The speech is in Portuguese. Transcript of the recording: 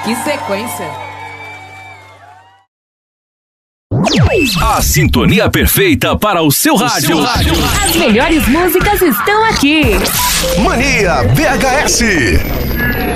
Que sequência! A sintonia perfeita para o seu rádio. As melhores músicas estão aqui. Mania VHS.